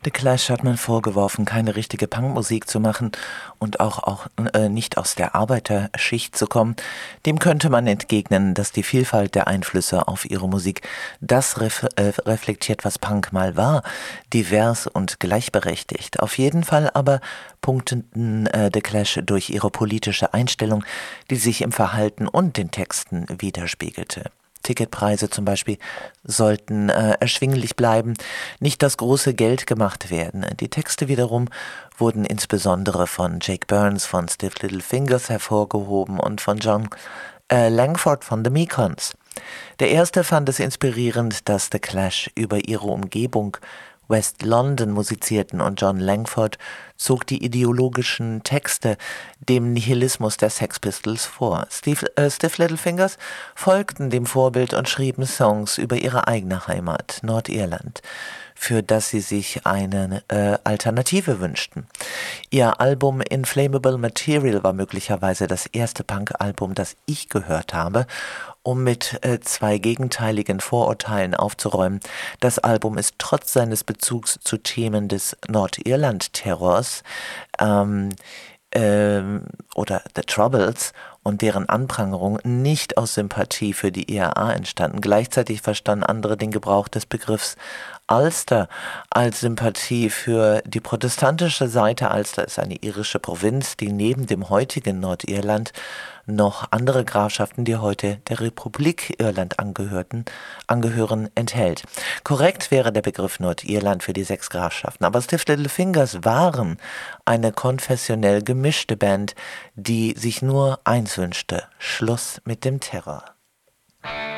The Clash hat man vorgeworfen, keine richtige Punkmusik zu machen und auch nicht aus der Arbeiterschicht zu kommen. Dem könnte man entgegnen, dass die Vielfalt der Einflüsse auf ihre Musik das reflektiert, was Punk mal war, divers und gleichberechtigt. Auf jeden Fall aber punkteten The Clash durch ihre politische Einstellung, die sich im Verhalten und den Texten widerspiegelte. Ticketpreise zum Beispiel sollten erschwinglich bleiben, nicht das große Geld gemacht werden. Die Texte wiederum wurden insbesondere von Jake Burns von Stiff Little Fingers hervorgehoben und von John Langford von The Mekons. Der erste fand es inspirierend, dass The Clash über ihre Umgebung West London musizierten und John Langford zog die ideologischen Texte dem Nihilismus der Sex Pistols vor. Stiff Little Fingers folgten dem Vorbild und schrieben Songs über ihre eigene Heimat, Nordirland, für das sie sich eine Alternative wünschten. Ihr Album Inflammable Material war möglicherweise das erste Punk-Album, das ich gehört habe, um mit zwei gegenteiligen Vorurteilen aufzuräumen. Das Album ist trotz seines Bezugs zu Themen des Nordirland-Terrors oder The Troubles und deren Anprangerung nicht aus Sympathie für die IRA entstanden. Gleichzeitig verstanden andere den Gebrauch des Begriffs Ulster als Sympathie für die protestantische Seite. Ulster ist eine irische Provinz, die neben dem heutigen Nordirland noch andere Grafschaften, die heute der Republik Irland angehören, enthält. Korrekt wäre der Begriff Nordirland für die 6 Grafschaften, aber Stiff Little Fingers waren eine konfessionell gemischte Band, die sich nur eins wünschte: Schluss mit dem Terror.